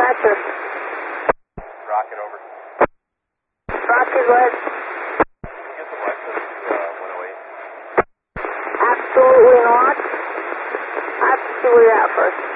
Roger. Rocket over. Roger, go ahead. Get the license, 108. Absolutely not. I have to see where you're at first.